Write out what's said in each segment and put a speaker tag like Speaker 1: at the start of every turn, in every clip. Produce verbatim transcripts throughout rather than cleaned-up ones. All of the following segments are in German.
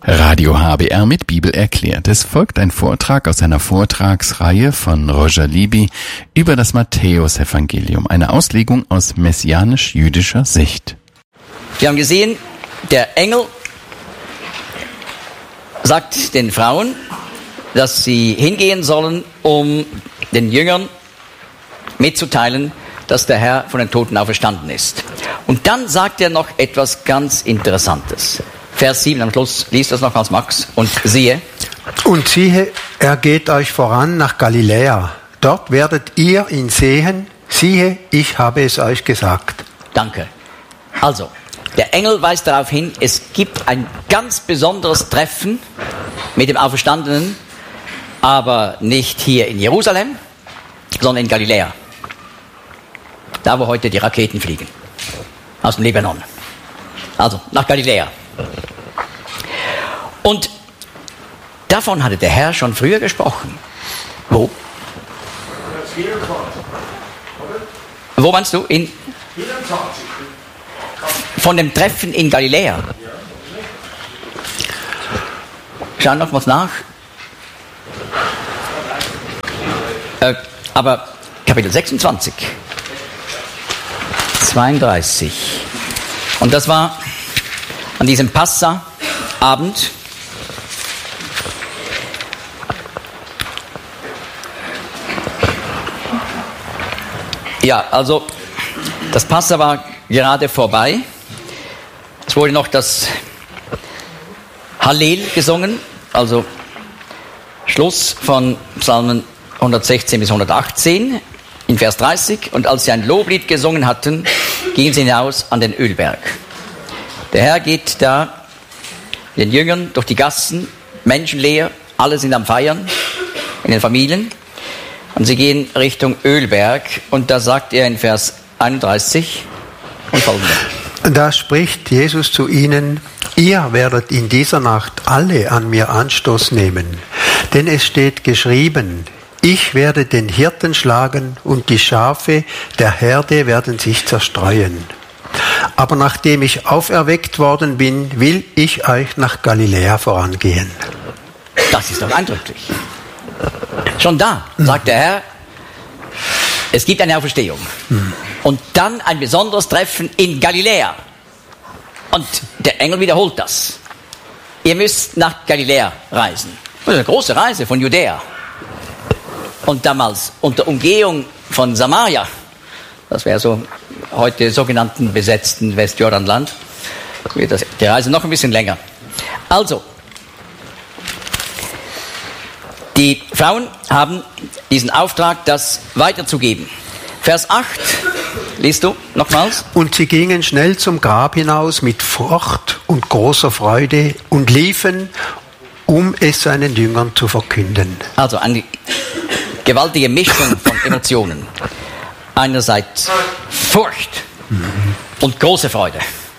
Speaker 1: Radio H B R mit Bibel erklärt. Es folgt ein Vortrag aus einer Vortragsreihe von Roger Libby über das Matthäusevangelium, eine Auslegung aus messianisch-jüdischer Sicht.
Speaker 2: Wir haben gesehen, der Engel sagt den Frauen, dass sie hingehen sollen, um den Jüngern mitzuteilen, dass der Herr von den Toten auferstanden ist. Und dann sagt er noch etwas ganz Interessantes. Vers sieben am Schluss, liest das nochmals Max. Und siehe.
Speaker 3: Und siehe, er geht euch voran nach Galiläa. Dort werdet ihr ihn sehen. Siehe, ich habe es euch gesagt.
Speaker 2: Danke. Also, der Engel weist darauf hin, es gibt ein ganz besonderes Treffen mit dem Auferstandenen, aber nicht hier in Jerusalem, sondern in Galiläa. Da, wo heute die Raketen fliegen. Aus dem Libanon. Also, nach Galiläa. Und davon hatte der Herr schon früher gesprochen. Wo? Wo meinst du? In von dem Treffen in Galiläa. Schau noch was nach. Äh, aber Kapitel sechsundzwanzig. zweiunddreißig. Und das war an diesem Passa-Abend. Ja, also das Passa war gerade vorbei. Es wurde noch das Hallel gesungen, also Schluss von Psalmen hundertsechzehn bis hundertachtzehn in Vers dreißig. Und als sie ein Loblied gesungen hatten, gingen sie hinaus an den Ölberg. Der Herr geht da den Jüngern durch die Gassen, menschenleer, alle sind am Feiern in den Familien. Und sie gehen Richtung Ölberg und da sagt er in Vers einunddreißig und folgende.
Speaker 3: Da spricht Jesus zu ihnen: Ihr werdet in dieser Nacht alle an mir Anstoß nehmen, denn es steht geschrieben: Ich werde den Hirten schlagen und die Schafe der Herde werden sich zerstreuen. Aber nachdem ich auferweckt worden bin, will ich euch nach Galiläa vorangehen.
Speaker 2: Das ist doch eindrücklich. Schon da sagt der Herr, es gibt eine Auferstehung. Mhm. Und dann ein besonderes Treffen in Galiläa. Und der Engel wiederholt das. Ihr müsst nach Galiläa reisen. Das ist eine große Reise von Judäa. Und damals unter Umgehung von Samaria, das wäre so heute sogenannten besetzten Westjordanland, wird das, die Reise noch ein bisschen länger. Also, die Frauen haben diesen Auftrag, das weiterzugeben. Vers acht, liest du nochmals?
Speaker 3: Und sie gingen schnell zum Grab hinaus mit Furcht und großer Freude und liefen, um es seinen Jüngern zu verkünden.
Speaker 2: Also eine gewaltige Mischung von Emotionen. Einerseits Furcht mhm. und große Freude.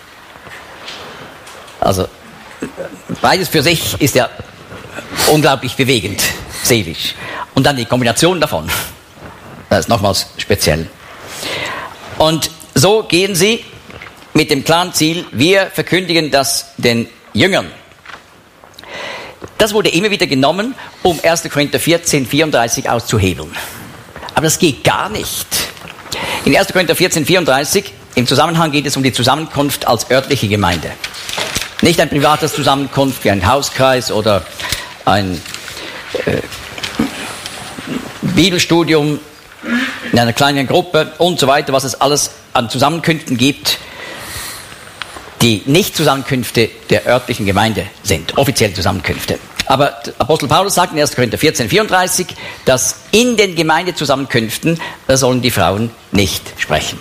Speaker 2: Also beides für sich ist ja unglaublich bewegend, seelisch. Und dann die Kombination davon, das ist nochmals speziell. Und so gehen sie mit dem klaren Ziel, wir verkündigen das den Jüngern. Das wurde immer wieder genommen, um erster Korinther vierzehn, vierunddreißig auszuhebeln. Aber das geht gar nicht. In erster Korinther vierzehn, vierunddreißig, im Zusammenhang geht es um die Zusammenkunft als örtliche Gemeinde. Nicht ein privates Zusammenkunft wie ein Hauskreis oder ein äh, Bibelstudium in einer kleinen Gruppe und so weiter, was es alles an Zusammenkünften gibt, die nicht Zusammenkünfte der örtlichen Gemeinde sind, offizielle Zusammenkünfte. Aber Apostel Paulus sagt in erster Korinther vierzehn, vierunddreißig, dass in den Gemeindezusammenkünften, da sollen die Frauen nicht sprechen.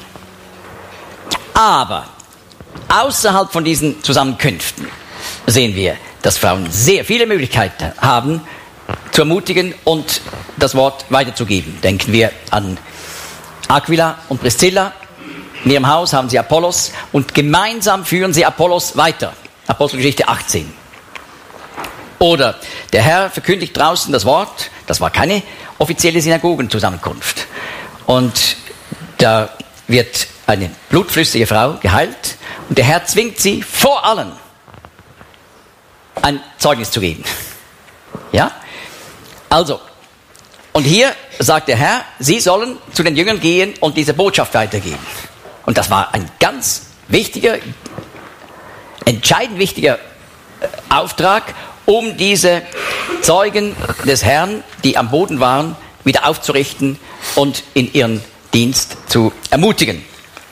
Speaker 2: Aber außerhalb von diesen Zusammenkünften sehen wir, dass Frauen sehr viele Möglichkeiten haben, zu ermutigen und das Wort weiterzugeben. Denken wir an Aquila und Priscilla. In ihrem Haus haben sie Apollos und gemeinsam führen sie Apollos weiter. Apostelgeschichte achtzehn. Oder der Herr verkündigt draußen das Wort. Das war keine offizielle Synagogenzusammenkunft. Und da wird eine blutflüssige Frau geheilt und der Herr zwingt sie vor allen ein Zeugnis zu geben. Ja? Also, und hier sagt der Herr, sie sollen zu den Jüngern gehen und diese Botschaft weitergeben. Und das war ein ganz wichtiger, entscheidend wichtiger Auftrag, um diese Zeugen des Herrn, die am Boden waren, wieder aufzurichten und in ihren Dienst zu ermutigen.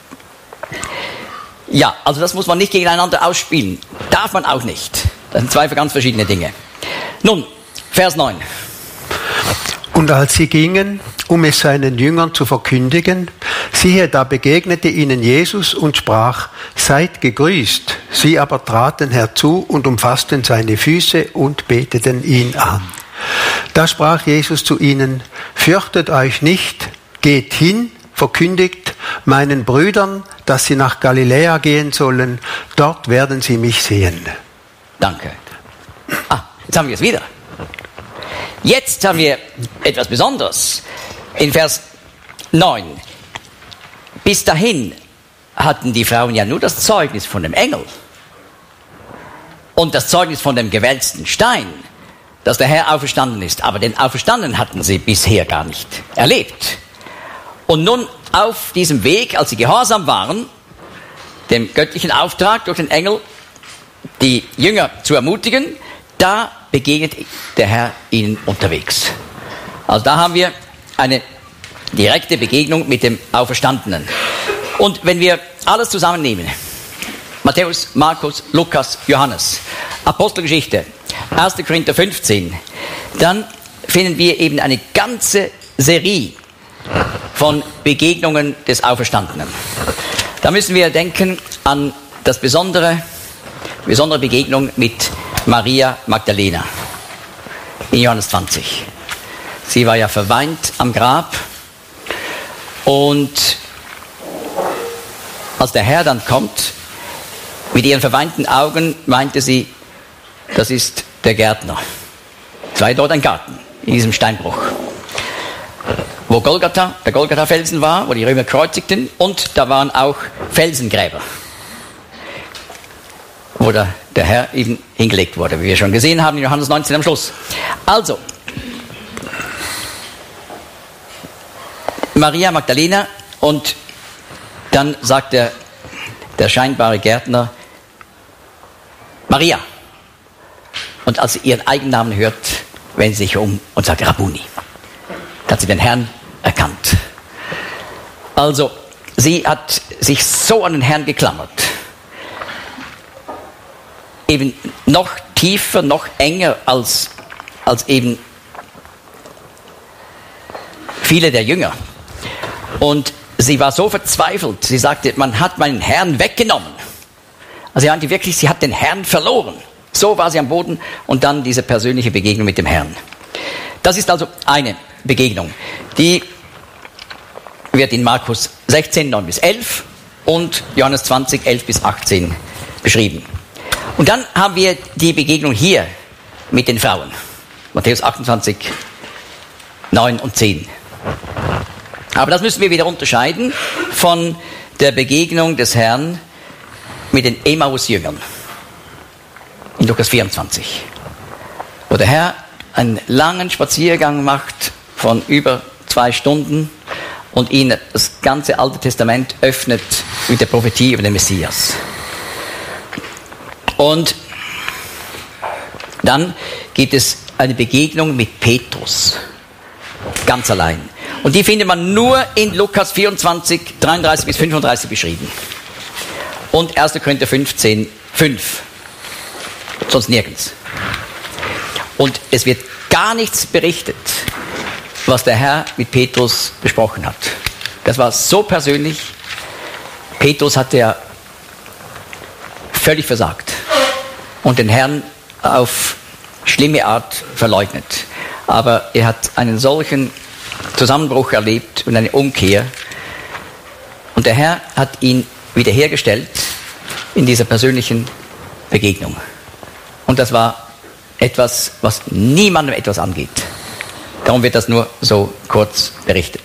Speaker 2: Ja, also das muss man nicht gegeneinander ausspielen. Darf man auch nicht. Das sind zwei ganz verschiedene Dinge. Nun, Vers neun.
Speaker 3: Und als sie gingen, um es seinen Jüngern zu verkündigen, siehe, da begegnete ihnen Jesus und sprach, seid gegrüßt. Sie aber traten herzu und umfassten seine Füße und beteten ihn an. Da sprach Jesus zu ihnen, fürchtet euch nicht, geht hin, verkündigt meinen Brüdern, dass sie nach Galiläa gehen sollen, dort werden sie mich sehen.
Speaker 2: Danke. Ah, jetzt haben wir es wieder. Jetzt haben wir etwas Besonderes. In Vers neun. Bis dahin hatten die Frauen ja nur das Zeugnis von dem Engel und das Zeugnis von dem gewälzten Stein, dass der Herr auferstanden ist. Aber den Auferstandenen hatten sie bisher gar nicht erlebt. Und nun auf diesem Weg, als sie gehorsam waren, dem göttlichen Auftrag durch den Engel, die Jünger zu ermutigen, da begegnet der Herr ihnen unterwegs. Also da haben wir eine direkte Begegnung mit dem Auferstandenen. Und wenn wir alles zusammennehmen, Matthäus, Markus, Lukas, Johannes, Apostelgeschichte, erster Korinther fünfzehn, dann finden wir eben eine ganze Serie von Begegnungen des Auferstandenen. Da müssen wir denken an das besondere, besondere Begegnung mit Maria Magdalena in Johannes zwanzig. Sie war ja verweint am Grab und als der Herr dann kommt, mit ihren verweinten Augen meinte sie, das ist der Gärtner. Es war dort ein Garten, in diesem Steinbruch, wo Golgatha, der Golgatha-Felsen war, wo die Römer kreuzigten, und da waren auch Felsengräber, wo der, der Herr eben hingelegt wurde, wie wir schon gesehen haben in Johannes neunzehn am Schluss. Also, Maria Magdalena, und dann sagt der, der scheinbare Gärtner, Maria. Und als sie ihren Eigennamen hört, wendet sie sich um und sagt Rabbuni. Da hat sie den Herrn erkannt. Also, sie hat sich so an den Herrn geklammert. Eben noch tiefer, noch enger als, als eben viele der Jünger. Und sie war so verzweifelt, sie sagte, man hat meinen Herrn weggenommen. Also sie meinte wirklich, sie hat den Herrn verloren. So war sie am Boden, und dann diese persönliche Begegnung mit dem Herrn. Das ist also eine Begegnung. Die wird in Markus sechzehn, neun bis elf und Johannes zwanzig, elf bis achtzehn beschrieben. Und dann haben wir die Begegnung hier mit den Frauen. Matthäus achtundzwanzig, neun und zehn. Aber das müssen wir wieder unterscheiden von der Begegnung des Herrn mit den Emmaus-Jüngern in Lukas vierundzwanzig, wo der Herr einen langen Spaziergang macht von über zwei Stunden und ihnen das ganze Alte Testament öffnet mit der Prophetie über den Messias. Und dann gibt es eine Begegnung mit Petrus, ganz allein. Und die findet man nur in Lukas vierundzwanzig, dreiunddreißig bis fünfunddreißig beschrieben. Und erster Korinther fünfzehn, fünf. Sonst nirgends. Und es wird gar nichts berichtet, was der Herr mit Petrus besprochen hat. Das war so persönlich. Petrus hatte ja völlig versagt und den Herrn auf schlimme Art verleugnet. Aber er hat einen solchen Zusammenbruch erlebt und eine Umkehr. Und der Herr hat ihn wiederhergestellt in dieser persönlichen Begegnung. Und das war etwas, was niemandem etwas angeht. Darum wird das nur so kurz berichtet.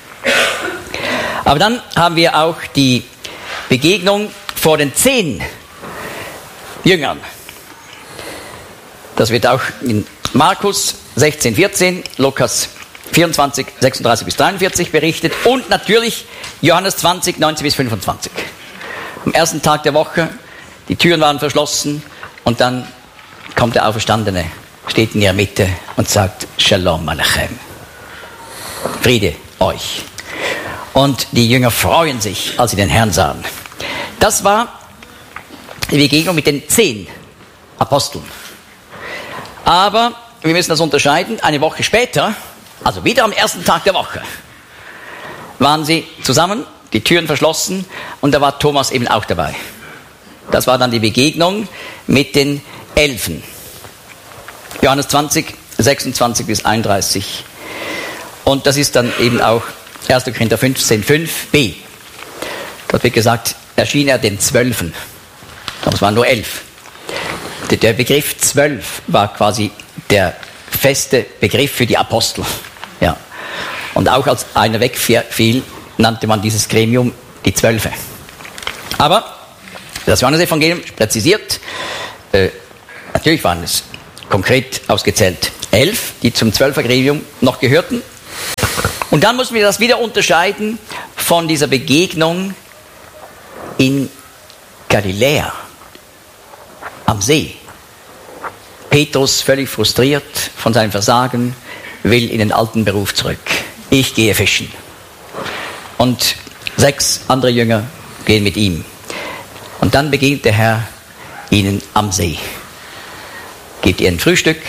Speaker 2: Aber dann haben wir auch die Begegnung vor den zehn Jüngern. Das wird auch in Markus sechzehn, vierzehn, Lukas vierundzwanzig, sechsunddreißig bis dreiundvierzig berichtet und natürlich Johannes zwanzig, neunzehn bis fünfundzwanzig. Am ersten Tag der Woche, die Türen waren verschlossen und dann kommt der Auferstandene, steht in ihrer Mitte und sagt Shalom Alechem. Friede euch. Und die Jünger freuen sich, als sie den Herrn sahen. Das war die Begegnung mit den zehn Aposteln. Aber wir müssen das unterscheiden. Eine Woche später, also wieder am ersten Tag der Woche, waren sie zusammen, die Türen verschlossen und da war Thomas eben auch dabei. Das war dann die Begegnung mit den Elfen. Johannes zwanzig, sechsundzwanzig bis einunddreißig. Und das ist dann eben auch erster Korinther fünfzehn, fünf b. Dort wird gesagt, erschien er den Zwölfen. Das waren nur elf. Der Begriff zwölf war quasi der feste Begriff für die Apostel. Ja. Und auch als einer wegfiel, nannte man dieses Gremium die Zwölfe. Aber das Johannesevangelium präzisiert, äh, natürlich waren es konkret ausgezählt elf, die zum Zwölfergremium noch gehörten. Und dann müssen wir das wieder unterscheiden von dieser Begegnung in Galiläa am See. Petrus, völlig frustriert von seinem Versagen, will in den alten Beruf zurück. Ich gehe fischen. Und sechs andere Jünger gehen mit ihm. Und dann begegnet der Herr ihnen am See. Gibt ihnen Frühstück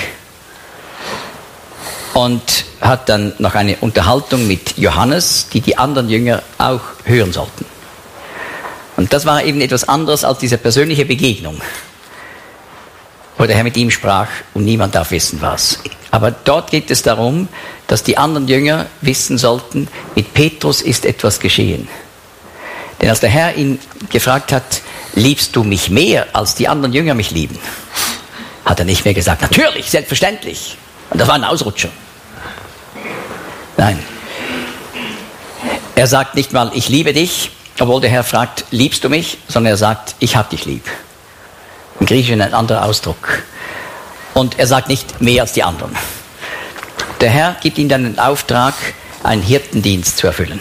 Speaker 2: und hat dann noch eine Unterhaltung mit Johannes, die die anderen Jünger auch hören sollten. Und das war eben etwas anderes als diese persönliche Begegnung, wo der Herr mit ihm sprach und niemand darf wissen was. Aber dort geht es darum, dass die anderen Jünger wissen sollten, mit Petrus ist etwas geschehen. Denn als der Herr ihn gefragt hat, liebst du mich mehr, als die anderen Jünger mich lieben, hat er nicht mehr gesagt, natürlich, selbstverständlich. Und das war ein Ausrutscher. Nein. Er sagt nicht mal, ich liebe dich, obwohl der Herr fragt, liebst du mich? Sondern er sagt, ich hab dich lieb. Im Griechischen ein anderer Ausdruck. Und er sagt nicht mehr als die anderen. Der Herr gibt ihm dann den Auftrag, einen Hirtendienst zu erfüllen.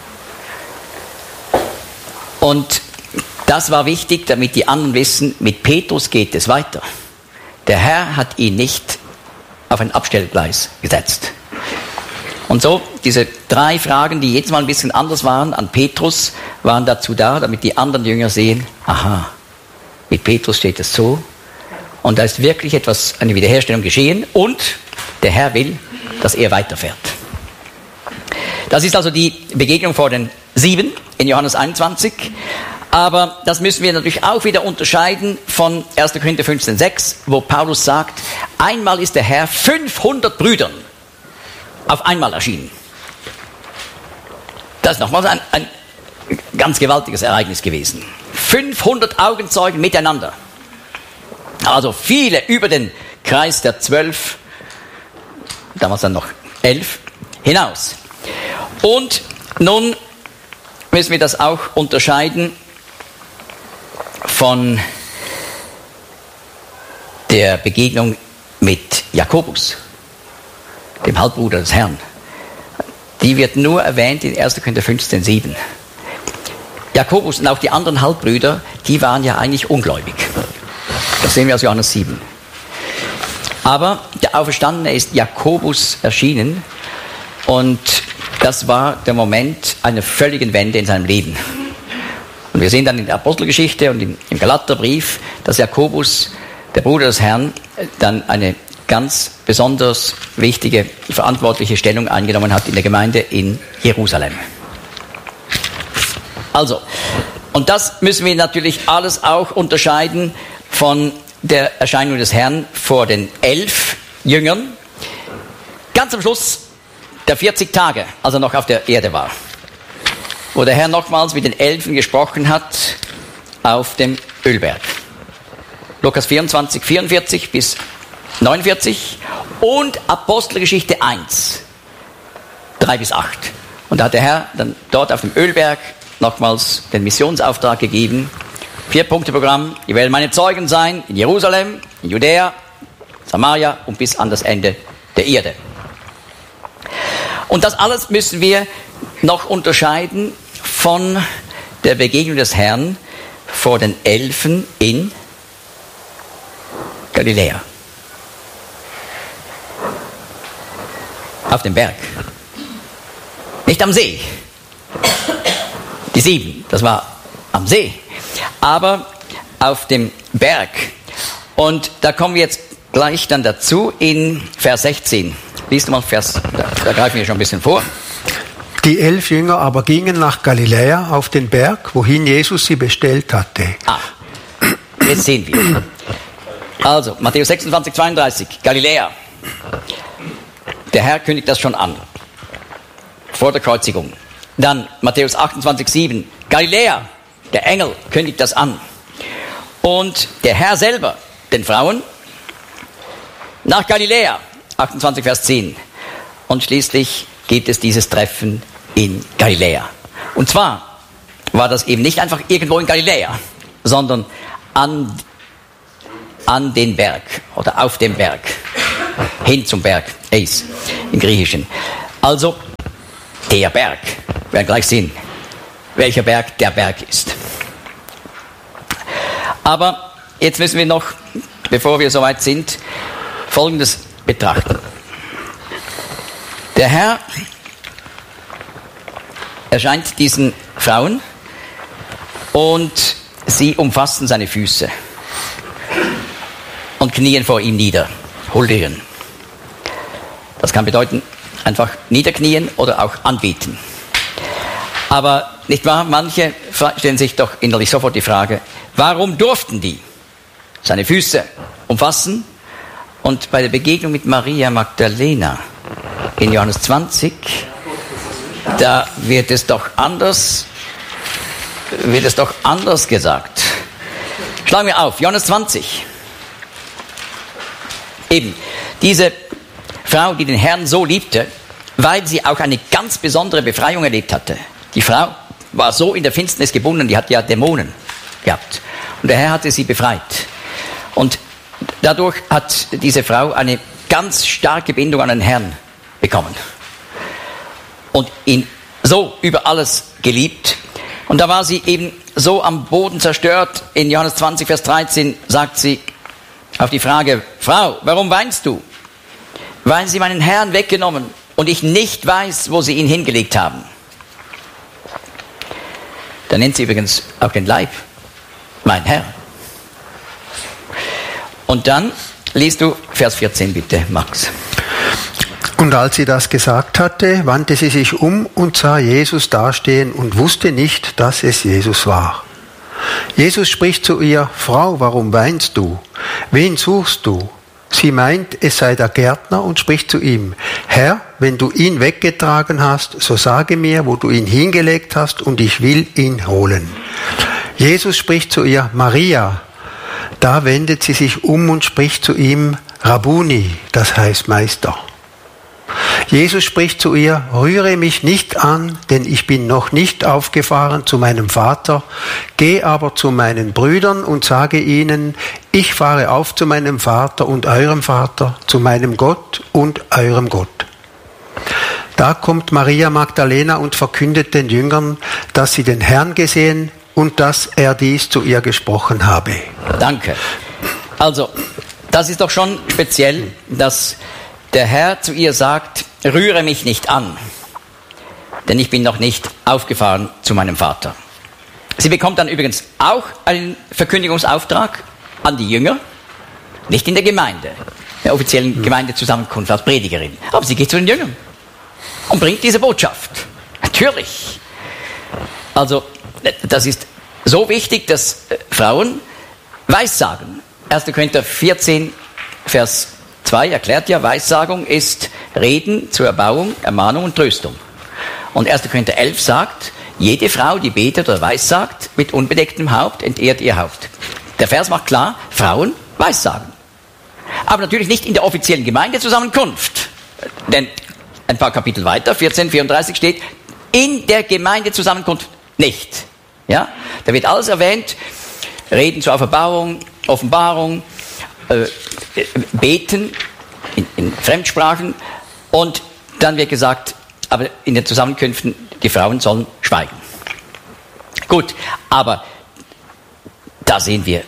Speaker 2: Und das war wichtig, damit die anderen wissen, mit Petrus geht es weiter. Der Herr hat ihn nicht auf ein Abstellgleis gesetzt. Und so, diese drei Fragen, die jetzt mal ein bisschen anders waren an Petrus, waren dazu da, damit die anderen Jünger sehen, aha, mit Petrus steht es so. Und da ist wirklich etwas, eine Wiederherstellung geschehen und der Herr will, dass er weiterfährt. Das ist also die Begegnung vor den sieben in Johannes einundzwanzig. Aber das müssen wir natürlich auch wieder unterscheiden von erster Korinther fünfzehn, sechs, wo Paulus sagt, einmal ist der Herr fünfhundert Brüdern auf einmal erschienen. Das ist nochmals ein, ein ganz gewaltiges Ereignis gewesen. fünfhundert Augenzeugen miteinander. Also viele über den Kreis der zwölf, damals dann noch elf, hinaus. Und nun müssen wir das auch unterscheiden von der Begegnung mit Jakobus, dem Halbbruder des Herrn. Die wird nur erwähnt in erster Korinther fünfzehn, sieben. Jakobus und auch die anderen Halbbrüder, die waren ja eigentlich ungläubig. Das sehen wir aus Johannes sieben. Aber der Auferstandene ist Jakobus erschienen und das war der Moment einer völligen Wende in seinem Leben. Und wir sehen dann in der Apostelgeschichte und im Galaterbrief, dass Jakobus, der Bruder des Herrn, dann eine ganz besonders wichtige, verantwortliche Stellung eingenommen hat in der Gemeinde in Jerusalem. Also, und das müssen wir natürlich alles auch unterscheiden von der Erscheinung des Herrn vor den elf Jüngern. Ganz am Schluss der vierzig Tage, als er noch auf der Erde war, wo der Herr nochmals mit den Elfen gesprochen hat auf dem Ölberg. Lukas vierundzwanzig, vierundvierzig bis neunundvierzig und Apostelgeschichte eins, drei bis acht. Und da hat der Herr dann dort auf dem Ölberg nochmals den Missionsauftrag gegeben. Vier-Punkte-Programm. Ihr werdet meine Zeugen sein in Jerusalem, in Judäa, Samaria und bis an das Ende der Erde. Und das alles müssen wir noch unterscheiden von der Begegnung des Herrn vor den Elfen in Galiläa. Auf dem Berg. Nicht am See. Die sieben, das war am See. Aber auf dem Berg. Und da kommen wir jetzt gleich dann dazu in Vers sechzehn. Liest mal Vers, da, da greifen wir schon ein bisschen vor.
Speaker 3: Die elf Jünger aber gingen nach Galiläa auf den Berg, wohin Jesus sie bestellt hatte.
Speaker 2: Ah, jetzt sehen wir. Also, Matthäus sechsundzwanzig, zweiunddreißig, Galiläa. Der Herr kündigt das schon an. Vor der Kreuzigung. Dann Matthäus achtundzwanzig, sieben, Galiläa. Der Engel kündigt das an. Und der Herr selber, den Frauen, nach Galiläa. achtundzwanzig, Vers zehn. Und schließlich gibt es dieses Treffen in Galiläa. Und zwar war das eben nicht einfach irgendwo in Galiläa, sondern an, an den Berg oder auf dem Berg. Hin zum Berg, Eis im Griechischen. Also der Berg. Wir werden gleich sehen, welcher Berg der Berg ist. Aber jetzt müssen wir noch, bevor wir soweit sind, Folgendes betrachten. Der Herr erscheint diesen Frauen und sie umfassen seine Füße und knien vor ihm nieder, huldigen. Das kann bedeuten, einfach niederknien oder auch anbieten. Aber nicht wahr, manche stellen sich doch innerlich sofort die Frage, warum durften die seine Füße umfassen? Und bei der Begegnung mit Maria Magdalena in Johannes zwanzig, da wird es doch anders, wird es doch anders gesagt. Schlagen wir auf, Johannes zwanzig. Eben, diese Frau, die den Herrn so liebte, weil sie auch eine ganz besondere Befreiung erlebt hatte. Die Frau war so in der Finsternis gebunden, die hat ja Dämonen gehabt. Und der Herr hatte sie befreit. Und dadurch hat diese Frau eine ganz starke Bindung an den Herrn bekommen. Und ihn so über alles geliebt. Und da war sie eben so am Boden zerstört. In Johannes zwanzig, Vers dreizehn sagt sie auf die Frage, Frau, warum weinst du? Weil sie meinen Herrn weggenommen und ich nicht weiß, wo sie ihn hingelegt haben. Da nennt sie übrigens auch den Leib, mein Herr. Und dann liest du Vers vierzehn bitte, Max.
Speaker 3: Und als sie das gesagt hatte, wandte sie sich um und sah Jesus dastehen und wusste nicht, dass es Jesus war. Jesus spricht zu ihr, Frau, warum weinst du? Wen suchst du? Sie meint, es sei der Gärtner und spricht zu ihm, Herr, wenn du ihn weggetragen hast, so sage mir, wo du ihn hingelegt hast und ich will ihn holen. Jesus spricht zu ihr, Maria. Da wendet sie sich um und spricht zu ihm, Rabbuni, das heißt Meister. Jesus spricht zu ihr, rühre mich nicht an, denn ich bin noch nicht aufgefahren zu meinem Vater. Geh aber zu meinen Brüdern und sage ihnen, ich fahre auf zu meinem Vater und eurem Vater, zu meinem Gott und eurem Gott. Da kommt Maria Magdalena und verkündet den Jüngern, dass sie den Herrn gesehen und dass er dies zu ihr gesprochen habe.
Speaker 2: Danke. Also, das ist doch schon speziell, dass der Herr zu ihr sagt, rühre mich nicht an, denn ich bin noch nicht aufgefahren zu meinem Vater. Sie bekommt dann übrigens auch einen Verkündigungsauftrag an die Jünger, nicht in der Gemeinde, der offiziellen Gemeindezusammenkunft als Predigerin, aber sie geht zu den Jüngern und bringt diese Botschaft. Natürlich. Also, das ist so wichtig, dass Frauen Weissagen. erster Korinther vierzehn, Vers zwei erklärt ja, Weissagung ist Reden zur Erbauung, Ermahnung und Tröstung. Und erster Korinther elf sagt, jede Frau, die betet oder weissagt, mit unbedecktem Haupt entehrt ihr Haupt. Der Vers macht klar, Frauen weissagen. Aber natürlich nicht in der offiziellen Gemeindezusammenkunft. Denn ein paar Kapitel weiter, vierzehn, vierunddreißig steht, in der Gemeindezusammenkunft nicht. Ja? Da wird alles erwähnt, Reden zur Auferbauung, Offenbarung, äh, beten in, in Fremdsprachen und dann wird gesagt, aber in den Zusammenkünften, die Frauen sollen schweigen. Gut, aber da sehen wir,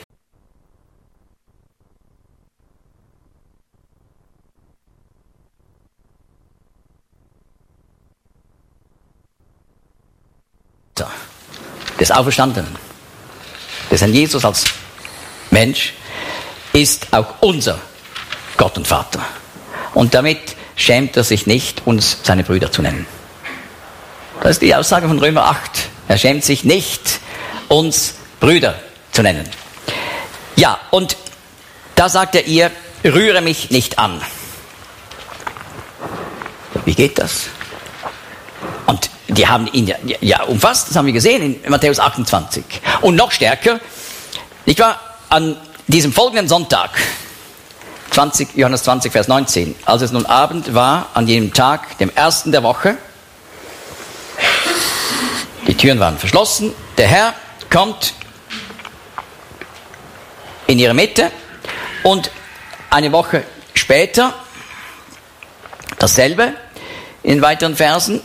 Speaker 2: des Auferstandenen, des Herrn Jesus als Mensch, ist auch unser Gott und Vater. Und damit schämt er sich nicht, uns seine Brüder zu nennen. Das ist die Aussage von Römer acht. Er schämt sich nicht, uns Brüder zu nennen. Ja, und da sagt er ihr, rühre mich nicht an. Wie geht das? Und die haben ihn ja, ja umfasst, das haben wir gesehen in Matthäus achtundzwanzig. Und noch stärker, nicht wahr, an diesem folgenden Sonntag, zwanzig, Johannes zwanzig, Vers neunzehn, als es nun Abend war, an jenem Tag, dem ersten der Woche, die Türen waren verschlossen, der Herr kommt in ihre Mitte und eine Woche später dasselbe in weiteren Versen,